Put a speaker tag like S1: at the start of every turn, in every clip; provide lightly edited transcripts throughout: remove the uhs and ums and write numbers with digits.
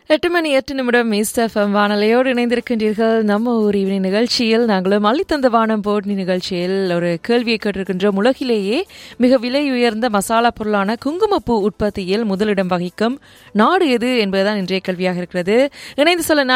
S1: 8:08 east FM வானொலியோடு இணைந்திருக்கின்றீர்கள். நம்ம ஊர் ஈவினிங் நிகழ்ச்சியில் நாங்களும் அள்ளித்தந்த வானம் போட்டி நிகழ்ச்சியில் ஒரு கேள்வியை கேட்டிருக்கின்றோம். உலகிலேயே மிக விலை உயர்ந்த மசாலா பொருளான குங்குமப்பூ உற்பத்தியில் முதலிடம் வகிக்கும் நாடு எது என்பதுதான் இன்றைய கேள்வியாக இருக்கிறது. இணைந்து சொல்ல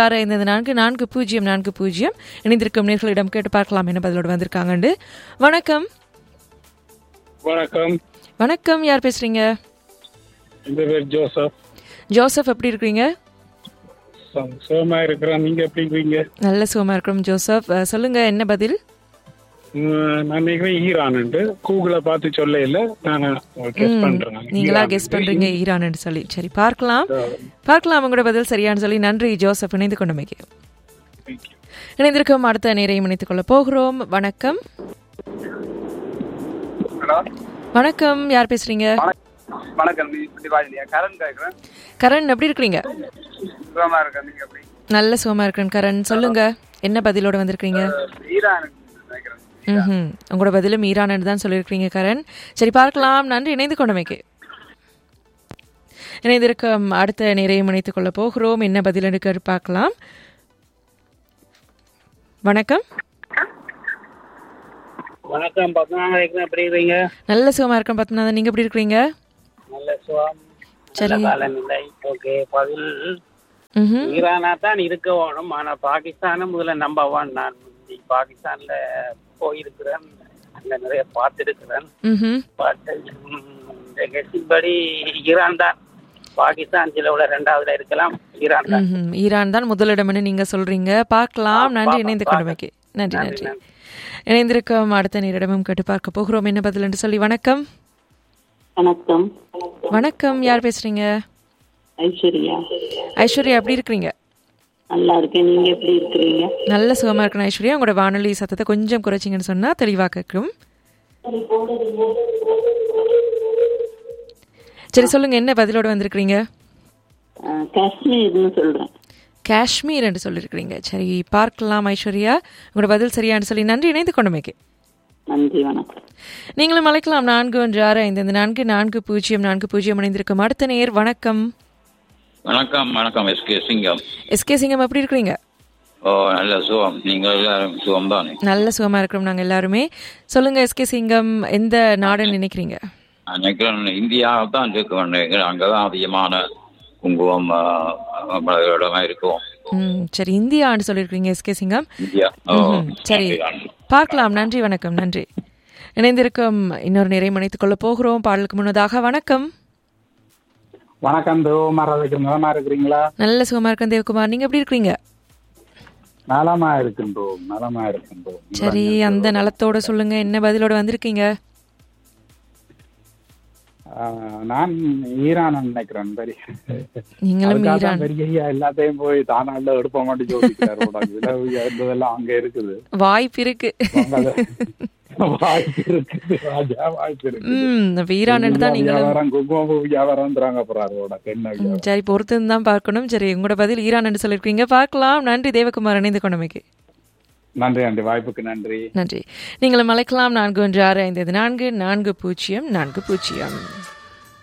S1: 4164544040 இணைந்திருக்கும் நேர்களிடம் கேட்டு பார்க்கலாம் என்ன பதிலோடு வந்திருக்காங்க. வணக்கம்.
S2: வணக்கம்.
S1: வணக்கம், யார் பேசுறீங்க?
S2: இந்த பேர் ஜோசப்.
S1: ஜோசப், எப்படி இருக்கீங்க?
S2: சுகமா இருக்கிறேன். நீங்க எப்படி இருக்கீங்க?
S1: நல்ல சுகமா இருக்கிறோம் ஜோசப். சொல்லுங்க, என்ன பதில்?
S2: நான் நினைக்கிறேன் ஈரான். கூகுளை பார்த்து சொல்ல இல்ல, நான் கெஸ் பண்றேன்.
S1: நீங்களா கெஸ் பண்றீங்க ஈரான் சொல்லி. சரி, பார்க்கலாம் உங்களோட பதில் சரியானு சொல்லி. நன்றி ஜோசப், இணைந்து கொண்டமைக்கு. இணைந்திருக்கும் அடுத்த நேரையும் இணைத்துக் கொள்ள போகிறோம். வணக்கம். வணக்கம், யார் பேசுறீங்க?
S3: வணக்கம், கரண் கேக்குறேன்.
S1: கரண், எப்படி இருக்கீங்க?
S3: சுகமா இருக்கேன். நீங்க எப்படி?
S1: நல்ல சுகமா இருக்கேன் கரண். சொல்லுங்க, என்ன பதிலோட வந்திருக்கீங்க?
S3: ஈரான் நினைக்கிறேன்.
S1: உங்களோட பதிலும் ஈரான் தான் சொல்லியிருக்கீங்க கரண். சரி, பார்க்கலாம். நன்றி, இணைந்து கொண்டமைக்கு. இணைந்திருக்கும் அடுத்த நேரையும் இணைத்துக் கொள்ள போகிறோம். என்ன பதில் எடுக்க பார்க்கலாம். வணக்கம்.
S3: வணக்கம், பத்மநாதன். எப்படி இருக்கீங்க?
S1: நல்ல சுகமா இருக்கேன் பத்மநாதன், நீங்க எப்படி இருக்கீங்க?
S3: நல்ல சுகம்.
S1: சரி,
S3: காலநிலை ஓகே. பதில் ஈரானா தான் இருக்க வேணும். ஆனா பாகிஸ்தானும் முதல்ல நம்பர் 1. நான் பாகிஸ்தான்ல போயிருக்கிறேன், அங்க நிறைய பார்த்திருக்கிறேன். படி ஈரான் தான். பாகிஸ்தான் சிலவுல 2வதுல இருக்கலாம்.
S1: ஈரான் தான் முதலிடம்னு நீங்க சொல்றீங்க. பார்க்கலாம். நன்றி, இணைந்து கொண்டமைக்கு. நன்றி. இணைந்திருக்கும் அடுத்த நேரிடமும் கேட்டு பார்க்க போகிறோம் என்ன பதில் என்று சொல்லி. வணக்கம்.
S4: வணக்கம்.
S1: வணக்கம், யார் பேசுறீங்க?
S4: ஐஸ்வர்யா.
S1: ஐஸ்வர்யா, எப்படி இருக்கீங்க?
S4: நல்லா இருக்கேன். நீங்க எப்படி இருக்கீங்க?
S1: நல்ல சுகமா இருக்கணும் ஐஸ்வர்யா. உங்களோட வானொலி சத்தத்தை கொஞ்சம் குறைச்சிங்கன்னு சொன்னா தெளிவா கேட்கும். சரி, சொல்லுங்க, என்ன பதிலோட வந்திருக்கீங்க?
S4: காஷ்மீர்னு சொல்றேன்.
S1: காஷ்மீர் என்று சொல்லியிருக்கிறீங்க. சரி, பார்க்கலாம் ஐஸ்வர்யா, உங்களோட பதில் சரியானு சொல்லி. நன்றி, இணைந்து கொண்டமைக்கு.
S4: நன்றி, வணக்கம்.
S1: நீங்களும் அழைக்கலாம். 4165544040 இணைந்திருக்கும் அடுத்த நேர். வணக்கம்.
S5: வணக்கம். எஸ்கே சிங்கம்.
S1: எஸ்கே சிங்கம், எப்படி இருக்கிறீங்க?
S5: நல்ல சுகம். நீங்க எல்லாரும் சுகம் தானே? நல்ல
S1: சுகமா இருக்கிறோம் நாங்க எல்லாருமே. சொல்லுங்க எஸ்கே சிங்கம், எந்த நாடுன்னு நினைக்கிறீங்க?
S5: நினைக்கிறேன் இந்தியா தான் இருக்கு. அங்கதான் அதிகமான குங்குமம் இடமா இருக்கும்.
S1: சரி, இந்தியான்னு சொல்லியிருக்கீங்க எஸ்கே சிங்கம். சரி, பார்க்கலாம். நன்றி, வணக்கம். நன்றி. இணைந்திருக்கும் இன்னொரு நிறைய இணைத்துக் கொள்ள போகிறோம். பாடலுக்கு முன்னதாக வணக்கம்.
S2: வணக்கம் தேவகுமார். நலமா இருக்கிறீங்களா?
S1: நல்ல சுகமா இருக்கேன் தேவகுமார், நீங்க எப்படி இருக்கீங்க?
S2: நலமா இருக்கின்றோம்.
S1: சரி, அந்த நலத்தோட சொல்லுங்க, என்ன பதிலோட வந்திருக்கீங்க?
S2: நான் ஈரான் நினைக்கிறேன்.
S1: நீங்களும் ஈரான்?
S2: எல்லாத்தையும் போய் தானால எடுப்ப மாட்டேன் ஜோதிக்கிறார். அங்க இருக்குது, வாய்ப்பு இருக்கு.
S1: சரி, பொறுத்து தான் பார்க்கணும். சரி, உங்களோட பதில் ஈரான் சொல்லிருக்கீங்க. பார்க்கலாம். நன்றி தேவகுமார், இணைந்து கொண்டமைக்கு.
S2: நன்றி. வாய்ப்புக்கு நன்றி.
S1: நீங்களும் அழைக்கலாம். 4165544040.